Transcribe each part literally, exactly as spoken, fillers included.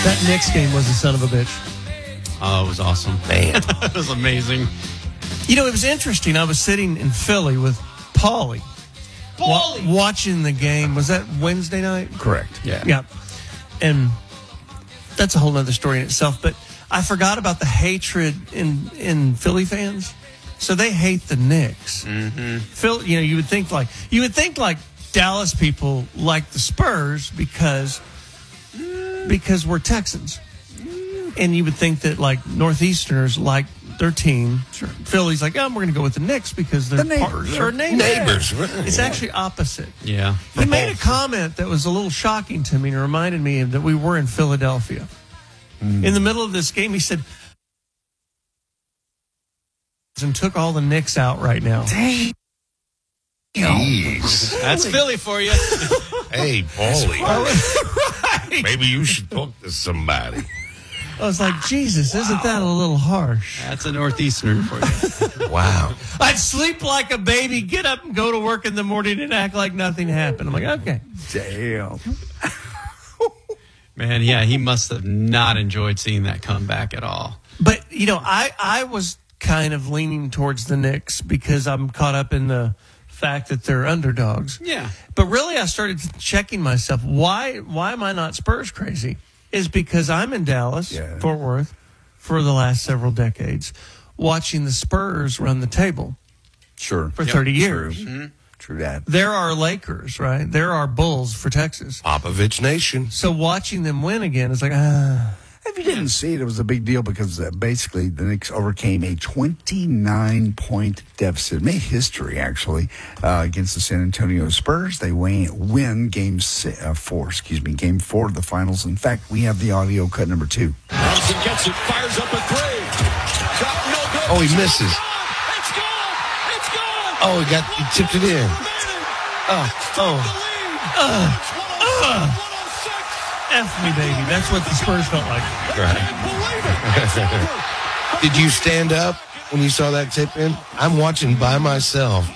That Knicks game was a son of a bitch. Oh, it was awesome. Man. It was amazing. You know, it was interesting. I was sitting in Philly with Paulie. Paulie! Wa- watching the game. Was that Wednesday night? Correct. Yeah. Yeah. And that's a whole other story in itself. But I forgot about the hatred in, in Philly fans. So they hate the Knicks. Mm-hmm. Phil, you know, you would think like you would think like Dallas people like the Spurs because because we're Texans. And you would think that like Northeasterners like their team. Sure. Philly's like, oh, we're going to go with the Knicks because they're The neighbors. They're neighbors. Neighbors. It's actually opposite. Yeah. He made a comment that was a little shocking to me and reminded me that we were in Philadelphia. Mm. In the middle of this game, he said, and took all the Knicks out right now. Dang. Jeez. That's Philly for you. Hey, Paulie. Right. Maybe you should talk to somebody. I was like, Jesus, wow. Isn't that a little harsh? That's a Northeasterner for you. Wow. I'd sleep like a baby, get up and go to work in the morning and act like nothing happened. I'm like, okay. Damn. Man, yeah, he must have not enjoyed seeing that come back at all. But, you know, I, I was kind of leaning towards the Knicks because I'm caught up in the fact that they're underdogs. Yeah. But really, I started checking myself. Why, why am I not Spurs crazy? Is because I'm in Dallas, yeah. Fort Worth, for the last several decades, watching the Spurs run the table. Sure. For yep. thirty years. True. Mm-hmm. True that. There are Lakers, right? There are Bulls for Texas. Popovich Nation. So watching them win again is like, ah. If you didn't see it, it was a big deal because uh, basically the Knicks overcame a twenty-nine point deficit, made history actually, uh, against the San Antonio Spurs. They win, win game si- uh, four, excuse me, game four of the finals. In fact, we have the audio cut number two. Robinson gets it, fires up a three. Shot no good. Oh, he misses. It's gone. It's gone. Oh, he got he tipped it in. Oh, oh. Uh, uh. F me, baby. That's what the Spurs felt like. Right. Did you stand up when you saw that tip in? I'm watching by myself.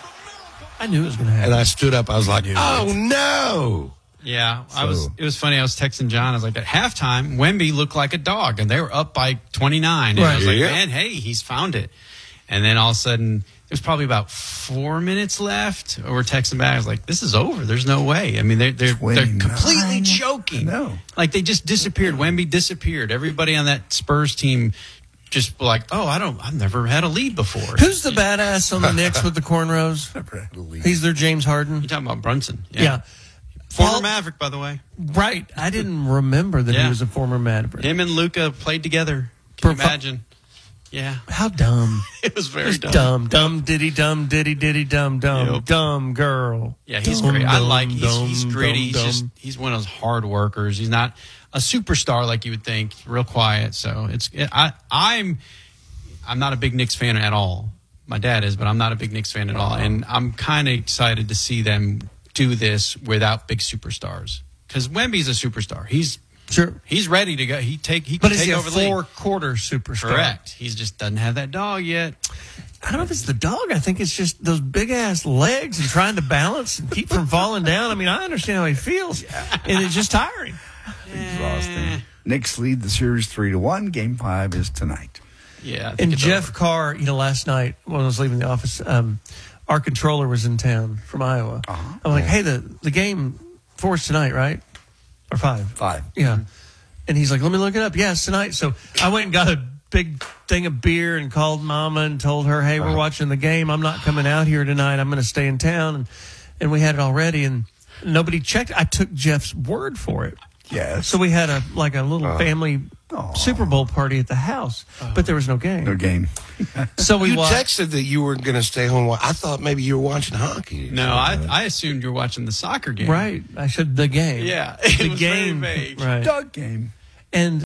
I knew it was going to happen. And I stood up. I was like, oh, no. Yeah, so. I was. It was funny. I was texting John. I was like, at halftime, Wemby looked like a dog, and they were up by twenty-nine. And right. I was like, yeah. man, hey, he's found it. And then all of a sudden, there's probably about four minutes left. We're texting back. I was like, this is over. There's no way. I mean, they're they're, they're completely choking. No. Like, they just disappeared. Wemby disappeared. Everybody on that Spurs team just like, oh, I don't, I've never had a lead before. Who's the badass on the Knicks with the cornrows? He's their James Harden. You're talking about Brunson. Yeah. yeah. Former Paul, Maverick, by the way. Right. I didn't remember that yeah. he was a former Maverick. Him and Luka played together. Can you Profi- imagine? Yeah. How dumb. It was very it was dumb. dumb. Dumb, diddy, dumb, diddy, diddy, dumb, dumb, Yep. dumb girl. Yeah, he's dumb, great. I dumb, like, he's, dumb, he's gritty. dumb, He's just, he's one of those hard workers. He's not a superstar like you would think, real quiet. So it's, it, I, I'm, I'm not a big Knicks fan at all. My dad is, but I'm not a big Knicks fan at all. And I'm kind of excited to see them do this without big superstars. Because Wemby's a superstar. He's, Sure. He's ready to go. He take he but can is take he a over the league. four-quarter superstar? Correct. He just doesn't have that dog yet. I don't know if it's the dog. I think it's just those big-ass legs and trying to balance and keep from falling down. I mean, I understand how he feels, yeah. and it's just tiring. Exhausting. Knicks lead the series three to one. Game five is tonight. Yeah. I think And it's Jeff over. Carr, you know, last night when I was leaving the office, um, our controller was in town from Iowa. Uh-huh. I'm like, hey, the, the game four is tonight, right? Or five? Five. Yeah. And he's like, let me look it up. Yeah, it's tonight. So I went and got a big thing of beer and called Mama and told her, hey, we're watching the game. I'm not coming out here tonight. I'm going to stay in town. And, and we had it already, and nobody checked. I took Jeff's word for it. Yes. So we had a like a little Uh, family Aw. Super Bowl party at the house, but there was no game. No game. So we You watched. texted that you were going to stay home. I thought maybe you were watching hockey. No, I I assumed you were watching the soccer game. Right. I said the game. Yeah. It The was game. very vague. Right. Dog game. And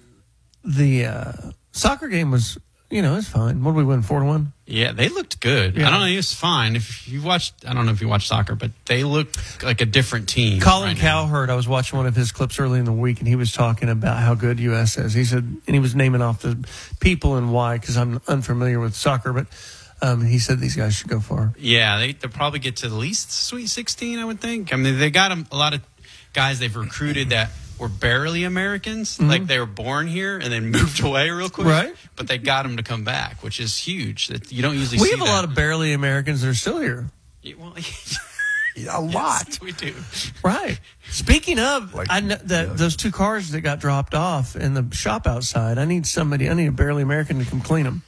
the uh, soccer game was, you know, it's fine. What did we win? Four to one? Yeah, they looked good. Yeah. I don't know. It was fine. If you watched, I don't know if you watched soccer, but they looked like a different team. Colin right now. Cowherd, I was watching one of his clips early in the week, and he was talking about how good U S is. He said, and he was naming off the people and why, because I'm unfamiliar with soccer, but um, he said these guys should go far. Yeah, they, they'll probably get to at least Sweet sixteen, I would think. I mean, they got a, a lot of guys they've recruited that were barely Americans. Mm-hmm. Like they were born here and then moved away real quick. Right. But they got them to come back, which is huge. That you don't usually we see have a that. lot of barely Americans that are still here. Yeah, well, A lot. yes, we do. Right. Speaking of, Like, I know that yeah. those two cars that got dropped off in the shop outside, I need somebody, I need a barely American to come clean them.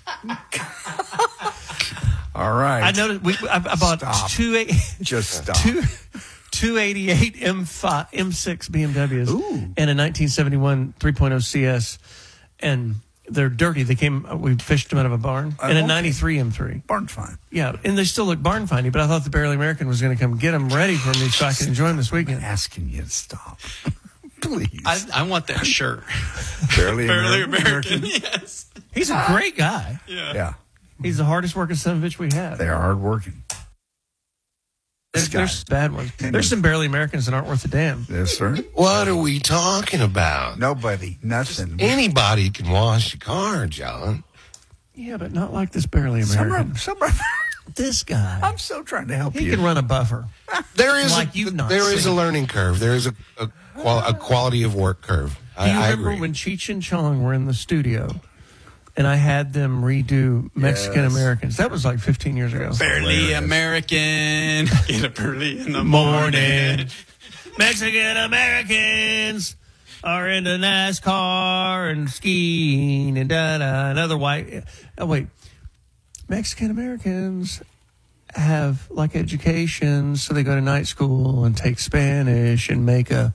All right. I noticed we, I, I bought Stop. two, eight, Just stop. two, two eighty-eight M five, M six B M Ws Ooh. and a nineteen seventy-one three point oh C S, and they're dirty. They came, we fished them out of a barn, Uh, and a okay. ninety-three M three. Barn's fine. Yeah, and they still look barn findy, but I thought the barely American was going to come get them ready for me so I can enjoy them this weekend. Asking you to stop. Please. I, I want that shirt. barely, Barely American. American. Yes. He's a great guy. Yeah. Yeah. He's the hardest working son of a bitch we have. They are hardworking. There's, there's bad ones. There's some barely Americans that aren't worth a damn. Yes, sir. What are we talking about? Nobody. Nothing. Anybody can wash your car, John. Yeah, but not like this barely Some American. are- some are- This guy. I'm so trying to help He you. can run a buffer. There is Like a, you've not there is a seen. learning curve. There is a a, qual, a quality of work curve. Do I, you I remember agree. when Cheech and Chong were in the studio and I had them redo Mexican Americans? That was like fifteen years ago. Barely American. Get up early in the Morning. morning. Mexican Americans are into NASCAR and skiing and da da. Another white. Oh, wait. Mexican Americans have like education, so they go to night school and take Spanish and make a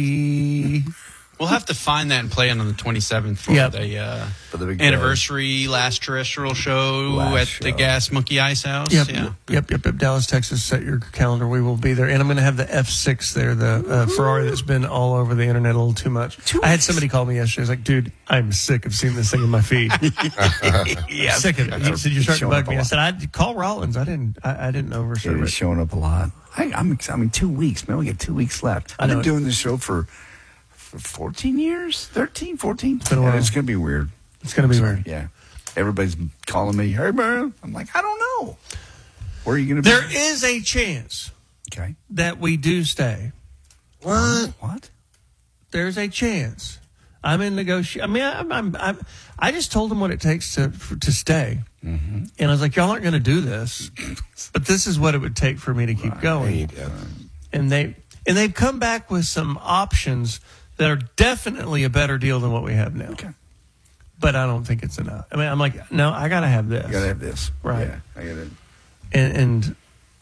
B. We'll have to find that and play it on the twenty-seventh for Yep. the, uh, For the big anniversary last terrestrial show Last at show. the Gas Monkey Ice House. Yep, Yeah. yep, yep, yep. Dallas, Texas. Set your calendar. We will be there, and I'm going to have the F six there, the uh, Ferrari that's been all over the internet a little too much. I had somebody call me yesterday. I was like, "Dude, I'm sick of seeing this thing in my feed. Yeah. Sick of it." He said, "You're starting to Showing bug up me." a I lot. said, "I'd call Rollins. I didn't. I, I didn't It overserve is it." showing up a lot. I, I'm excited. I mean, two weeks, man. We got two weeks left. I I've know been it. doing this show for, for fourteen years, thirteen, fourteen. been a Yeah, while. it's going to be weird. It's going to be weird. Yeah. Everybody's calling me, hey, man. I'm like, I don't know. Where are you going to be? There is a chance Okay. that we do stay. What? What? There's a chance. I'm in negotiation. I mean, I'm, I'm, I'm, I just told them what it takes to for, to stay, Mm-hmm. and I was like, "Y'all aren't going to do this, but this is what it would take for me to keep There going." you go. And they and they've come back with some options that are definitely a better deal than what we have now. Okay. But I don't think it's enough. I mean, I'm like, no, I got to have this, You got to have this. Right. Yeah. I got it. and, and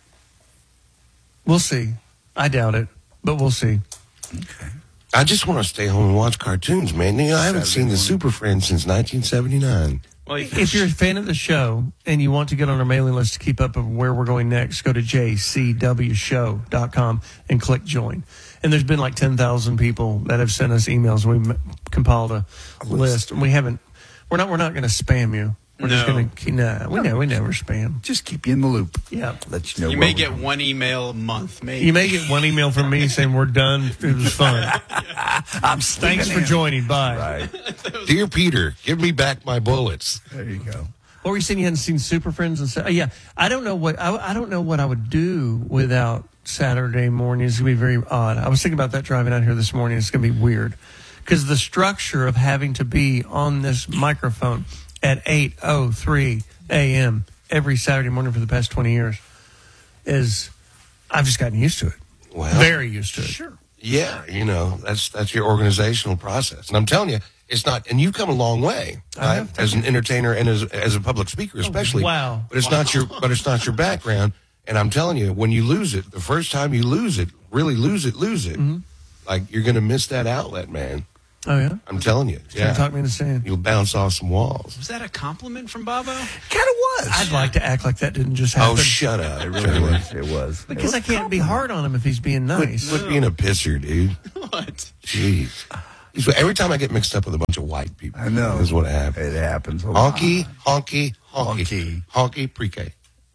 we'll see. I doubt it, but we'll see. Okay. I just want to stay home and watch cartoons, man. You know, I haven't Saturday seen the morning. Super Friends since nineteen seventy-nine. Well, If you're a fan of the show and you want to get on our mailing list to keep up with where we're going next, go to j c w show dot com and click join. And there's been like ten thousand people that have sent us emails. We m- compiled a, list. and we haven't. We're not. We're not going to spam you. We're just No. going to. Nah, we never. We never spam. Just keep you in the loop. Yeah. Let you know you where may we're get going. one email a month, maybe. You may get one email from me saying we're done. It was fun. I'm Thanks sleeping for in. joining. Bye. Right. Dear Peter, give me back my bullets. There you go. What were you saying? You hadn't seen Super Friends? And so, yeah, I don't know what I, I don't know what I would do without Saturday morning. It's gonna be very odd. I was thinking about that driving out here this morning. It's gonna be weird because the structure of having to be on this microphone at eight oh three a.m. every Saturday morning for the past twenty years is I've just gotten used to it. Well, Very used to it. Sure. yeah, you know, that's that's your organizational process. And I'm telling you, it's not, and you've come a long way I right, have. as an entertainer and as, as a public speaker, especially. wow. But it's not your, but it's not your background. And I'm telling you, when you lose it, the first time you lose it, really lose it, lose it, Mm-hmm. like you're going to miss that outlet, man. Oh yeah. I'm telling you. Trying Yeah. to talk me into saying. You'll bounce off some walls. Was that a compliment from Bobo? Kind of was. I'd like to act like that didn't just happen. Oh, shut up. It really was. It was. Because I can't be hard on him if he's being nice. Quit being a pisser, dude. What? Jeez. He's- Every time I get mixed up with a bunch of white people, I know. This is what happens. It happens. a lot. Honky, honky, honky. Honky. Honky, pre-K.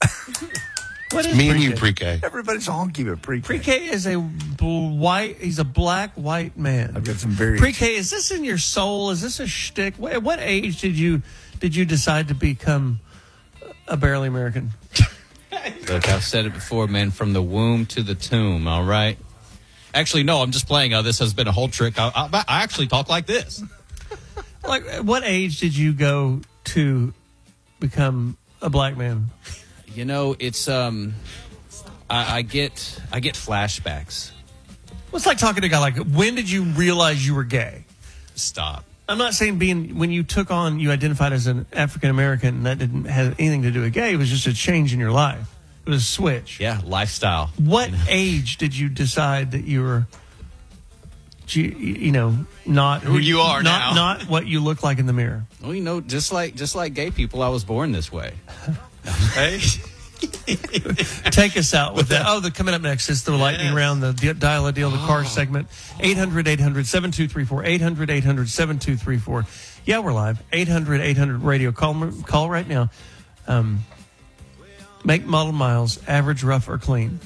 What is Me and you, pre-K? pre-K. Everybody's honky but pre-K. Pre-K is a bl- white. He's a black white man. I've got some very Pre-K, is this in your soul? Is this a shtick? What, at what age did you did you decide to become a barely American? Look, I've said it before, man, from the womb to the tomb, all right? Actually, no, I'm just playing. Uh, this has been a whole trick. I, I, I actually talk like this. Like, at what age did you go to become a black man? You know, it's um, I, I get I get flashbacks. Well, it's like talking to a guy like, when did you realize you were gay? Stop. I'm not saying being, when you took on, you identified as an African American, and that didn't have anything to do with gay. It was just a change in your life. It was a switch. Yeah, lifestyle. What you know? age did you decide that you were, you, you know, not Who you are not, now. not what you look like in the mirror? Well, you know, just like just like gay people, I was born this way. Hey. Take us out with that. Oh, the coming up next is the lightning Yes. round, the di- dial a deal, the car segment. eight hundred, eight hundred, seven two three four. eight hundred, eight hundred, seven two three four. Yeah, we're live. eight hundred, eight hundred radio. Call call right now. Um, make, model, miles, average, rough, or clean.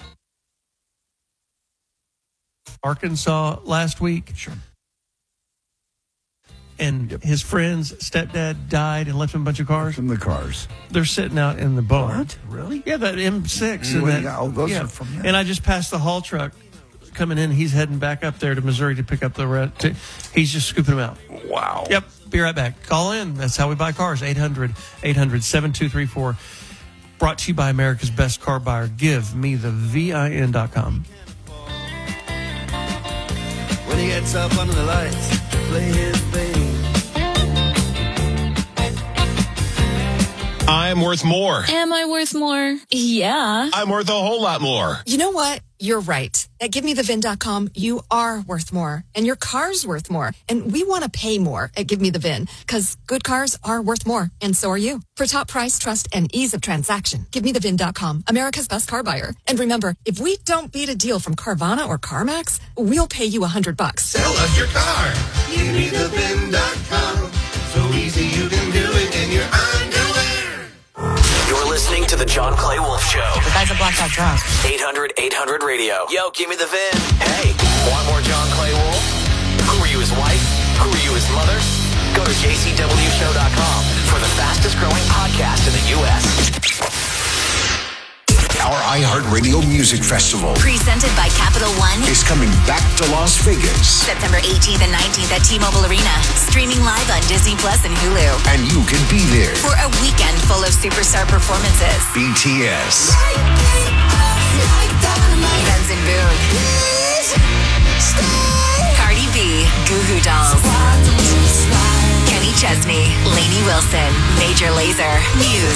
Arkansas last week. Sure. And his friend's stepdad died and left him a bunch of cars. From the cars. They're sitting out in the barn. What? Really? Yeah, that M six. Mm, And well, that, yeah, oh, those yeah. are from him. And I just passed the haul truck coming in. He's heading back up there to Missouri to pick up the rest. To, he's just scooping them out. Wow. Yep. Be right back. Call in. That's how we buy cars. eight hundred, eight hundred, seven two three four. Brought to you by America's Best Car Buyer. Give me the V I N dot com. When he gets up under the lights, play his thing. I'm worth more. Am I worth more? Yeah. I'm worth a whole lot more. You know what? You're right. At give me the vin dot com, you are worth more, and your car's worth more. And we want to pay more at Give Me The Vin, because good cars are worth more, and so are you. For top price, trust, and ease of transaction, give me the vin dot com, America's Best Car Buyer. And remember, if we don't beat a deal from Carvana or CarMax, we'll pay you a hundred bucks. Sell us your car. Give me the vin dot com. So easy you can do it in your underwear. You're listening to the John Clay Wolf Show. The guy's a blackout drunk. eight hundred, eight hundred radio. Yo, give me the VIN. Hey, want more John Clay Wolf? Who are you, his wife? Who are you, his mother? Go to j c w show dot com for the fastest growing podcast in the U S Our iHeartRadio Music Festival Presented by Capital One. is coming back to Las Vegas, September eighteenth and nineteenth at T-Mobile Arena. Streaming live on Disney Plus and Hulu. and you can be there. For a weekend full of superstar performances. B T S, Benson Boone. Cardi B. Goo Goo Dolls. Kenny Chesney. Lainey Wilson. Major Lazer. Muse.